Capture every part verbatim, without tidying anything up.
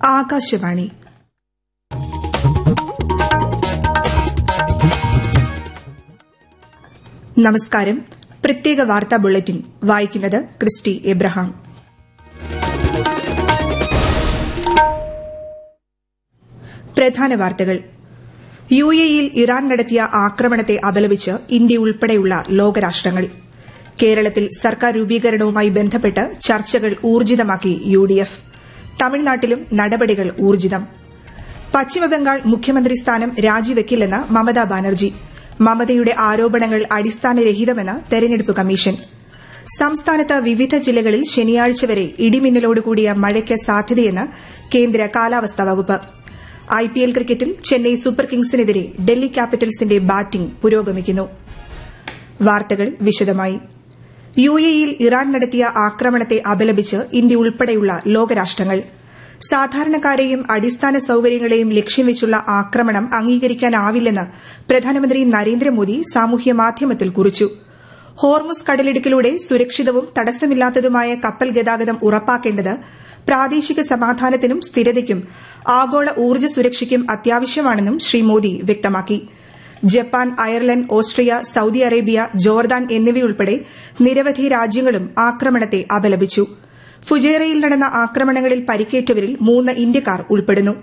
ആകാശവാണി. നമസ്കാരം. പ്രത്യേക വാർത്താ ബുള്ളറ്റിൻ വായിക്കുന്നത് ക്രിസ്റ്റി എബ്രഹാം. പ്രധാന വാർത്തകൾ. യു എയിൽ ഇറാൻ നടത്തിയ ആക്രമണത്തെ അപലപിച്ച് ഇന്ത്യ ഉൾപ്പെടെയുള്ള ലോകരാഷ്ട്രങ്ങൾ. കേരളത്തിൽ സർക്കാർ രൂപീകരണവുമായി ബന്ധപ്പെട്ട് ചർച്ചകൾ ഊർജിതമാക്കി യു ഡി എഫ്. തമിഴ്നാട്ടിലും നടപടികൾ ഊർജിതം. പശ്ചിമബംഗാൾ മുഖ്യമന്ത്രി സ്ഥാനം രാജിവെക്കില്ലെന്ന് മമതാ ബാനർജി. മമതയുടെ ആരോപണങ്ങൾ അടിസ്ഥാനരഹിതമെന്ന് തെരഞ്ഞെടുപ്പ് കമ്മീഷൻ. സംസ്ഥാനത്ത് വിവിധ ജില്ലകളിൽ ശനിയാഴ്ച വരെ ഇടിമിന്നലോടുകൂടിയ മഴയ്ക്ക് സാധ്യതയെന്ന് കേന്ദ്ര കാലാവസ്ഥാ വകുപ്പ്. ഐപിഎൽ ക്രിക്കറ്റിൽ ചെന്നൈ സൂപ്പർ കിങ്സിനെതിരെ ഡൽഹി ക്യാപിറ്റൽസിന്റെ ബാറ്റിംഗ് പുരോഗമിക്കുന്നു. വാർത്തകൾ വിശദമായി. യു എയിൽ ഇറാൻ നടത്തിയ ആക്രമണത്തെ അപലപിച്ച് ഇന്ത്യ ഉൾപ്പെടെയുള്ള ലോകരാഷ്ട്രങ്ങൾ. സാധാരണക്കാരെയും അടിസ്ഥാന സൌകര്യങ്ങളെയും ലക്ഷ്യം വെച്ചുള്ള ആക്രമണം അംഗീകരിക്കാനാവില്ലെന്ന് പ്രധാനമന്ത്രി നരേന്ദ്രമോദി സാമൂഹ്യമാധ്യമത്തിൽ കുറിച്ചു. ഹോർമുസ് കടലിടുക്കിലൂടെ സുരക്ഷിതവും തടസ്സമില്ലാത്തതുമായ കപ്പൽ ഗതാഗതം ഉറപ്പാക്കേണ്ടത് പ്രാദേശിക സമാധാനത്തിനും സ്ഥിരതയ്ക്കും ആഗോള ഊർജ്ജ സുരക്ഷയ്ക്കും അത്യാവശ്യമാണെന്നും ശ്രീ മോദി വ്യക്തമാക്കി. Japan, Ireland, Austria, Saudi Arabia, Jordan എന്നിവയുൾപ്പെടെ നിരവധി രാജ്യങ്ങളും ആക്രമണത്തെ അപലപിച്ചു. ഫുജേറയിൽ നടന്ന ആക്രമണങ്ങളിൽ പരിക്കേറ്റവരിൽ മൂന്ന് ഇന്ത്യക്കാർ ഉൾപ്പെടുന്നു.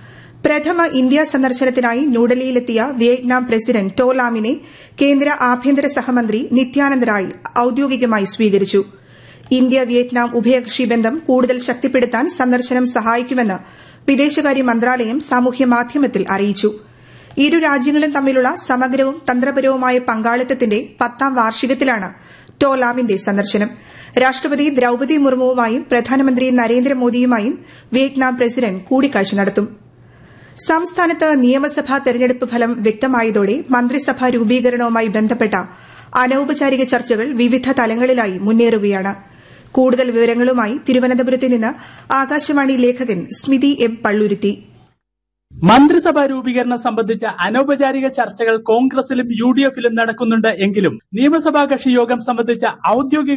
പ്രഥമ ഇന്ത്യ സന്ദർശനത്തിനായി ന്യൂഡൽഹിയിലെത്തിയ വിയറ്റ്നാം പ്രസിഡന്റ് ടോ ലാമിനെ കേന്ദ്ര ആഭ്യന്തര സഹമന്ത്രി നിത്യാനന്ദ് റായ് ഔദ്യോഗികമായി സ്വീകരിച്ചു. ഇന്ത്യ വിയറ്റ്നാം ഉഭയകക്ഷി ബന്ധം കൂടുതൽ ശക്തിപ്പെടുത്താൻ സന്ദർശനം സഹായിക്കുമെന്ന് വിദേശകാര്യ മന്ത്രാലയം സാമൂഹ്യമാധ്യമത്തിൽ അറിയിച്ചു. ഇരു രാജ്യങ്ങളും തമ്മിലുള്ള സമഗ്രവും തന്ത്രപരവുമായ പങ്കാളിത്തത്തിന്റെ പത്താം വാർഷികത്തിലാണ് ടോ ലാമിന്റെ സന്ദർശനം. രാഷ്ട്രപതി ദ്രൌപദി മുർമുവുമായും പ്രധാനമന്ത്രി നരേന്ദ്രമോദിയുമായും വിയറ്റ്നാം പ്രസിഡന്റ് കൂടിക്കാഴ്ച നടത്തും. സംസ്ഥാനത്ത് നിയമസഭാ തെരഞ്ഞെടുപ്പ് ഫലം വ്യക്തമായതോടെ മന്ത്രിസഭാ രൂപീകരണവുമായി ബന്ധപ്പെട്ട അനൌപചാരിക ചർച്ചകൾ വിവിധ തലങ്ങളിലായി മുന്നേറുകയാണ്. കൂടുതൽ വിവരങ്ങളുമായി തിരുവനന്തപുരത്ത് നിന്ന് ആകാശവാണി ലേഖകൻ സ്മിതി എം പള്ളുരുത്തി. മന്ത്രിസഭാ രൂപീകരണം സംബന്ധിച്ച അനൌപചാരിക ചർച്ചകൾ കോൺഗ്രസിലും യു ഡി എഫിലും നടക്കുന്നുണ്ട് എങ്കിലും നിയമസഭാ കക്ഷി യോഗം സംബന്ധിച്ച ഔദ്യോഗിക